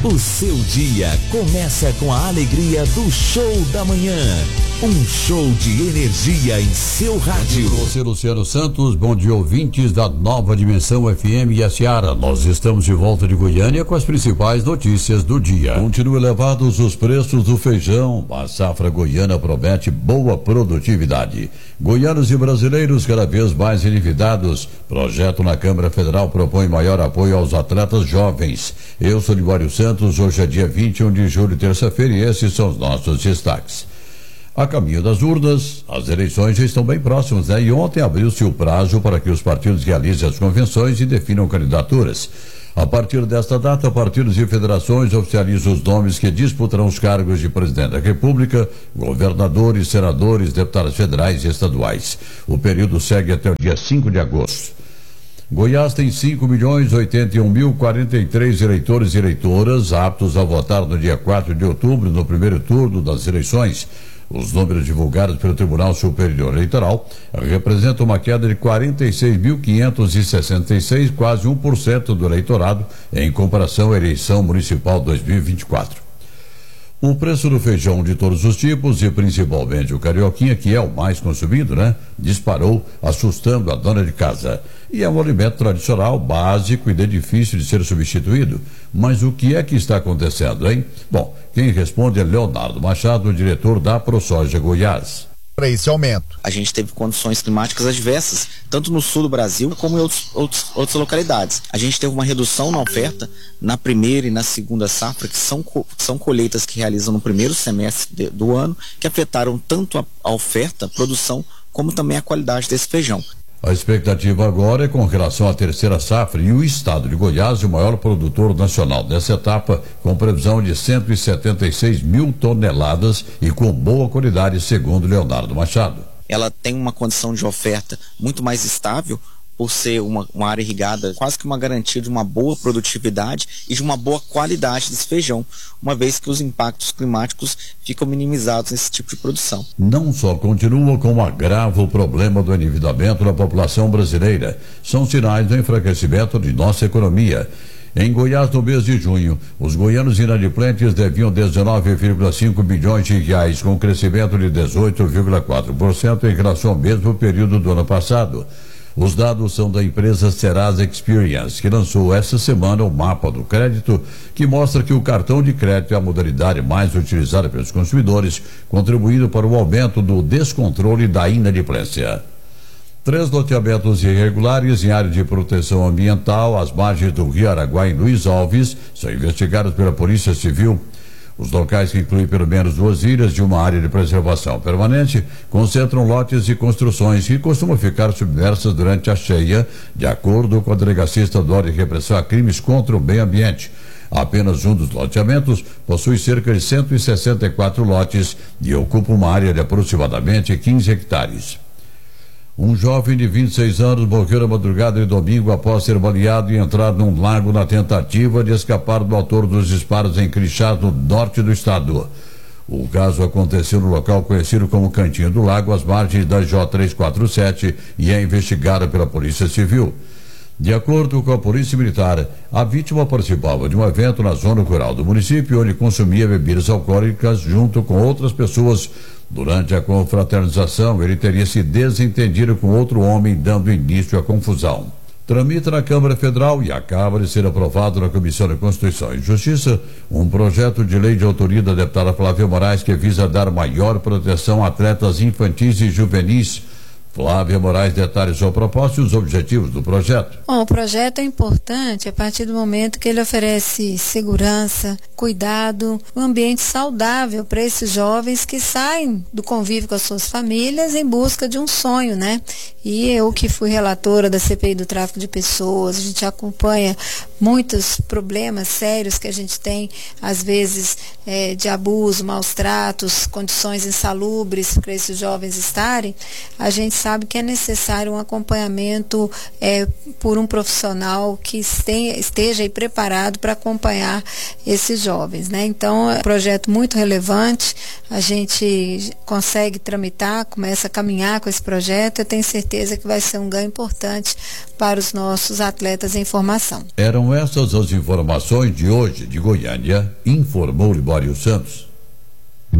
O seu dia começa com a alegria do Show da Manhã. Um show de energia em seu rádio. Você, Luciano Santos, bom dia, ouvintes da Nova Dimensão FM e a Seara. Nós estamos de volta de Goiânia com as principais notícias do dia. Continuam elevados os preços do feijão. A safra goiana promete boa produtividade. Goianos e brasileiros cada vez mais endividados. Projeto na Câmara Federal propõe maior apoio aos atletas jovens. Eu sou Libório Santos, hoje é dia 21 de julho, terça-feira, e esses são os nossos destaques. A caminho das urnas, as eleições já estão bem próximas, né? E ontem abriu-se o prazo para que os partidos realizem as convenções e definam candidaturas. A partir desta data, partidos e federações oficializam os nomes que disputarão os cargos de presidente da República, governadores, senadores, deputados federais e estaduais. O período segue até o dia 5 de agosto. Goiás tem 5.081.043 eleitores e eleitoras aptos a votar no dia 4 de outubro, no primeiro turno das eleições. Os números divulgados pelo Tribunal Superior Eleitoral representam uma queda de 46.566, quase 1% do eleitorado, em comparação à eleição municipal 2024. O preço do feijão de todos os tipos, e principalmente o carioquinha, que é o mais consumido, né? Disparou, assustando a dona de casa. E é um alimento tradicional, básico e difícil de ser substituído. Mas o que é que está acontecendo, hein? Bom, quem responde é Leonardo Machado, diretor da ProSoja Goiás. Para esse aumento. A gente teve condições climáticas adversas, tanto no sul do Brasil como em outras localidades. A gente teve uma redução na oferta na primeira e na segunda safra, que são colheitas que realizam no primeiro semestre do ano, que afetaram tanto a oferta, a produção, como também a qualidade desse feijão. A expectativa agora é com relação à terceira safra, e o estado de Goiás é o maior produtor nacional dessa etapa, com previsão de 176 mil toneladas e com boa qualidade, segundo Leonardo Machado. Ela tem uma condição de oferta muito mais estável, por ser uma área irrigada, quase que uma garantia de uma boa produtividade e de uma boa qualidade desse feijão, uma vez que os impactos climáticos ficam minimizados nesse tipo de produção. Não só continua como agrava o problema do endividamento da população brasileira, são sinais do enfraquecimento de nossa economia. Em Goiás, no mês de junho, os goianos inadimplentes deviam 19,5 bilhões de reais, com crescimento de 18,4% em relação ao mesmo período do ano passado. Os dados são da empresa Serasa Experience, que lançou essa semana o mapa do crédito, que mostra que o cartão de crédito é a modalidade mais utilizada pelos consumidores, contribuindo para o aumento do descontrole da inadimplência. 3 loteamentos irregulares em área de proteção ambiental às margens do Rio Araguaia, em Luiz Alves, são investigados pela Polícia Civil. Os locais, que incluem pelo menos 2 ilhas de uma área de preservação permanente, concentram lotes e construções que costumam ficar submersas durante a cheia, de acordo com a Delegacia Estadual de Repressão a Crimes contra o Meio Ambiente. Apenas um dos loteamentos possui cerca de 164 lotes e ocupa uma área de aproximadamente 15 hectares. Um jovem de 26 anos morreu na madrugada de domingo após ser baleado e entrar num lago na tentativa de escapar do autor dos disparos em Crixás, no norte do estado. O caso aconteceu no local conhecido como Cantinho do Lago, às margens da J347, e é investigado pela Polícia Civil. De acordo com a Polícia Militar, a vítima participava de um evento na zona rural do município, onde consumia bebidas alcoólicas junto com outras pessoas. Durante a confraternização, ele teria se desentendido com outro homem, dando início à confusão. Tramita na Câmara Federal e acaba de ser aprovado na Comissão de Constituição e Justiça um projeto de lei de autoria da deputada Flávia Moraes, que visa dar maior proteção a atletas infantis e juvenis. Flávia Moraes detalha o propósito e os objetivos do projeto. Bom, o projeto é importante a partir do momento que ele oferece segurança, cuidado, um ambiente saudável para esses jovens que saem do convívio com as suas famílias em busca de um sonho, né? E eu, que fui relatora da CPI do tráfico de pessoas, a gente acompanha muitos problemas sérios que a gente tem, às vezes, de abuso, maus tratos, condições insalubres para esses jovens estarem. A gente sabe que é necessário um acompanhamento por um profissional que esteja aí preparado para acompanhar esses jovens, né? Então, é um projeto muito relevante, a gente consegue tramitar, começa a caminhar com esse projeto, eu tenho certeza que vai ser um ganho importante para os nossos atletas em formação. Eram São essas as informações de hoje de Goiânia, informou Libório Santos.